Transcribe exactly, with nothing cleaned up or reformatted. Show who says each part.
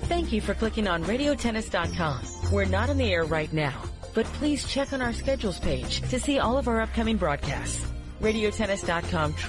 Speaker 1: Thank you for clicking on radio tennis dot com. We're not on the air right now, but please check on our schedules page to see all of our upcoming broadcasts. radio tennis dot com